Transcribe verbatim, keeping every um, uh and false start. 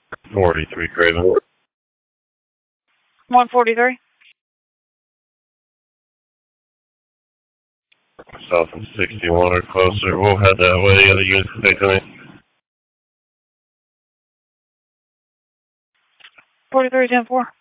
forty-three Craven. one forty-three. South and sixty-one or closer. We'll head that way. The other units can take to me. forty-three ten four.